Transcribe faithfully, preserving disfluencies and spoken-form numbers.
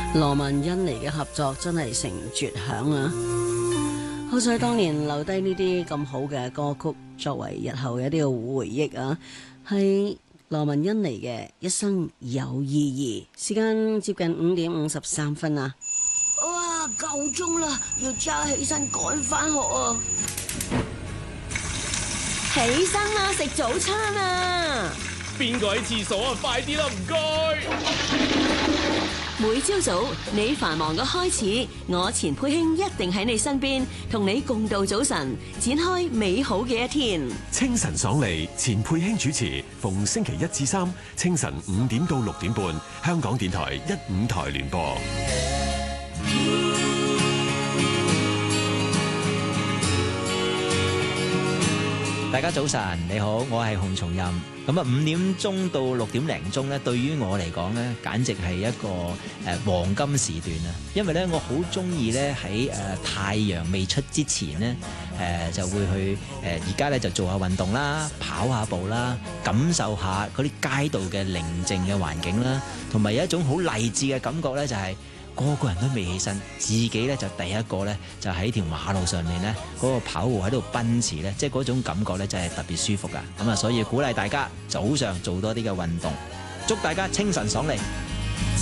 羅文甄妮嘅合作真係成絕響啊！好彩當年留低呢啲咁好嘅歌曲，作為日後嘅一啲回憶啊，係羅文甄妮嘅一生有意義。時間接近五點五十三分啊！ 哇，夠鐘啦，要揸起身趕返學啊！起身啦，食早餐啊！ 邊個喺廁所啊？快啲啦，唔該！ 每朝早你繁忙嘅開始，我錢佩卿一定喺你身邊，同你共度早晨，展開美好嘅一天。 清晨爽利，錢佩卿主持，逢星期一至三清晨五點到六點半，香港電台一五台聯播。 大家早晨，你好，我係洪松蔭。咁啊，五點鐘到六點零鐘咧，對於我嚟講咧，簡直係一個誒黃金時段啊！因為咧，我好中意咧喺誒太陽未出之前咧，誒就會去誒而家咧就做下運動啦，跑下步啦，感受下嗰啲街道嘅寧靜嘅環境啦，同埋有一種好勵志嘅感覺咧，就係個個人都未起身，自己咧就第一個咧就喺條馬路上面咧嗰個跑步喺度奔馳咧，即係嗰種感覺咧就係特別舒服噶。咁啊，所以鼓勵大家早上做多啲嘅運動，祝大家清晨爽利。